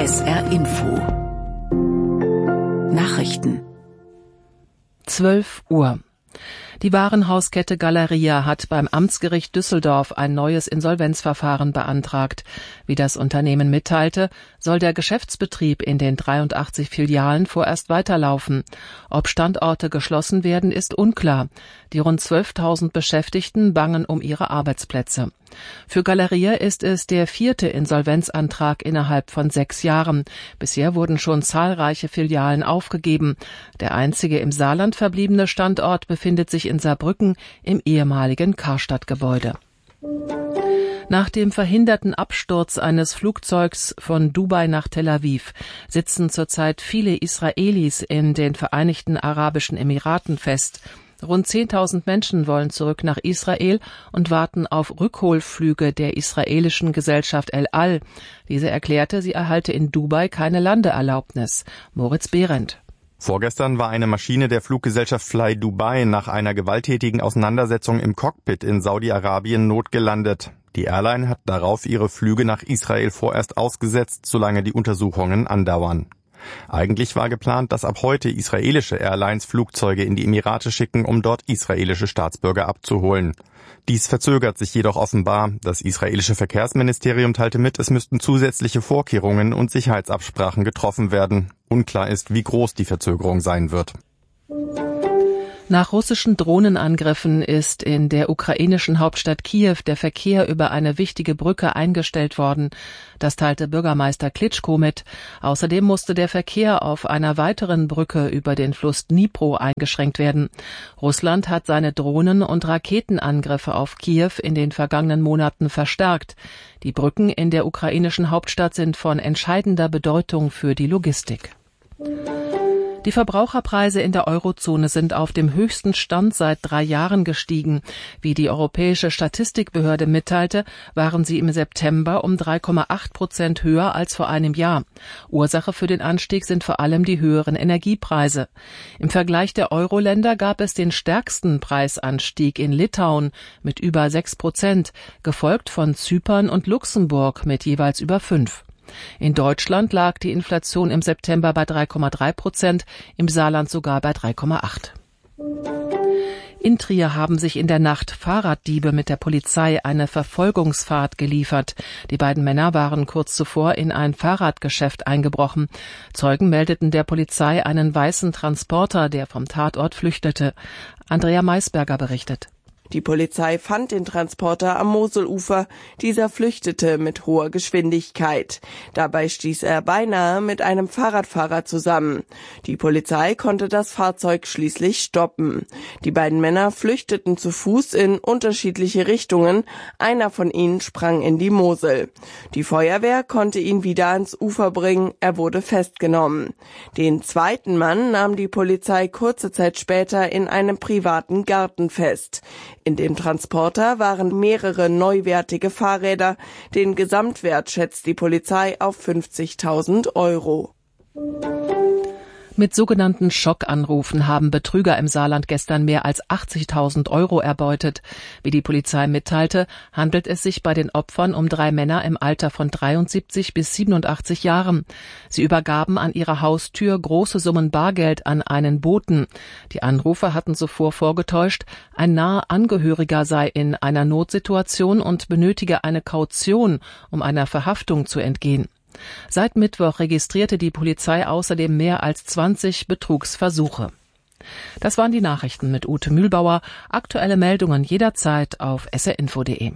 SR Info Nachrichten 12 Uhr. Die Warenhauskette Galeria hat beim Amtsgericht Düsseldorf ein neues Insolvenzverfahren beantragt. Wie das Unternehmen mitteilte, soll der Geschäftsbetrieb in den 83 Filialen vorerst weiterlaufen. Ob Standorte geschlossen werden, ist unklar. Die rund 12.000 Beschäftigten bangen um ihre Arbeitsplätze. Für Galeria ist es der 4. Insolvenzantrag innerhalb von 6 Jahren. Bisher wurden schon zahlreiche Filialen aufgegeben. Der einzige im Saarland verbliebene Standort befindet sich in Saarbrücken im ehemaligen Karstadt-Gebäude. Nach dem verhinderten Absturz eines Flugzeugs von Dubai nach Tel Aviv sitzen zurzeit viele Israelis in den Vereinigten Arabischen Emiraten fest. Rund 10.000 Menschen wollen zurück nach Israel und warten auf Rückholflüge der israelischen Gesellschaft El Al. Diese erklärte, sie erhalte in Dubai keine Landeerlaubnis. Moritz Behrendt. Vorgestern war eine Maschine der Fluggesellschaft Fly Dubai nach einer gewalttätigen Auseinandersetzung im Cockpit in Saudi-Arabien notgelandet. Die Airline hat darauf ihre Flüge nach Israel vorerst ausgesetzt, solange die Untersuchungen andauern. Eigentlich war geplant, dass ab heute israelische Airlines Flugzeuge in die Emirate schicken, um dort israelische Staatsbürger abzuholen. Dies verzögert sich jedoch offenbar. Das israelische Verkehrsministerium teilte mit, es müssten zusätzliche Vorkehrungen und Sicherheitsabsprachen getroffen werden. Unklar ist, wie groß die Verzögerung sein wird. Nach russischen Drohnenangriffen ist in der ukrainischen Hauptstadt Kiew der Verkehr über eine wichtige Brücke eingestellt worden. Das teilte Bürgermeister Klitschko mit. Außerdem musste der Verkehr auf einer weiteren Brücke über den Fluss Dnipro eingeschränkt werden. Russland hat seine Drohnen- und Raketenangriffe auf Kiew in den vergangenen Monaten verstärkt. Die Brücken in der ukrainischen Hauptstadt sind von entscheidender Bedeutung für die Logistik. Die Verbraucherpreise in der Eurozone sind auf dem höchsten Stand seit 3 Jahren gestiegen. Wie die Europäische Statistikbehörde mitteilte, waren sie im September um 3,8% höher als vor einem Jahr. Ursache für den Anstieg sind vor allem die höheren Energiepreise. Im Vergleich der Euro-Länder gab es den stärksten Preisanstieg in Litauen mit über 6%, gefolgt von Zypern und Luxemburg mit jeweils über 5%. In Deutschland lag die Inflation im September bei 3,3%, im Saarland sogar bei 3,8%. In Trier haben sich in der Nacht Fahrraddiebe mit der Polizei eine Verfolgungsfahrt geliefert. Die beiden Männer waren kurz zuvor in ein Fahrradgeschäft eingebrochen. Zeugen meldeten der Polizei einen weißen Transporter, der vom Tatort flüchtete. Andrea Maisberger berichtet. Die Polizei fand den Transporter am Moselufer. Dieser flüchtete mit hoher Geschwindigkeit. Dabei stieß er beinahe mit einem Fahrradfahrer zusammen. Die Polizei konnte das Fahrzeug schließlich stoppen. Die beiden Männer flüchteten zu Fuß in unterschiedliche Richtungen. Einer von ihnen sprang in die Mosel. Die Feuerwehr konnte ihn wieder ans Ufer bringen. Er wurde festgenommen. Den zweiten Mann nahm die Polizei kurze Zeit später in einem privaten Garten fest. In dem Transporter waren mehrere neuwertige Fahrräder. Den Gesamtwert schätzt die Polizei auf 50.000 €. Mit sogenannten Schockanrufen haben Betrüger im Saarland gestern mehr als 80.000 € erbeutet. Wie die Polizei mitteilte, handelt es sich bei den Opfern um 3 Männer im Alter von 73 bis 87 Jahren. Sie übergaben an ihrer Haustür große Summen Bargeld an einen Boten. Die Anrufer hatten zuvor vorgetäuscht, ein naher Angehöriger sei in einer Notsituation und benötige eine Kaution, um einer Verhaftung zu entgehen. Seit Mittwoch registrierte die Polizei außerdem mehr als 20 Betrugsversuche. Das waren die Nachrichten mit Ute Mühlbauer. Aktuelle Meldungen jederzeit auf srinfo.de.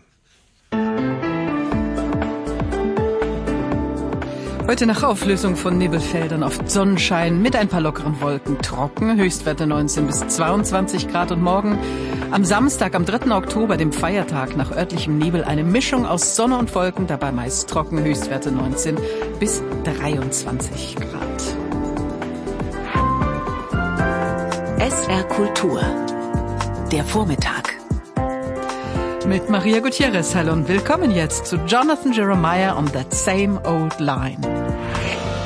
Heute nach Auflösung von Nebelfeldern oft Sonnenschein mit ein paar lockeren Wolken. Trocken, Höchstwerte 19 bis 22 Grad und morgen am Samstag, am 3. Oktober, dem Feiertag, nach örtlichem Nebel eine Mischung aus Sonne und Wolken, dabei meist trocken, Höchstwerte 19 bis 23 Grad. SR Kultur, der Vormittag. Mit Maria Gutierrez. Hallo und willkommen jetzt zu Jonathan Jeremiah on That Same Old Line.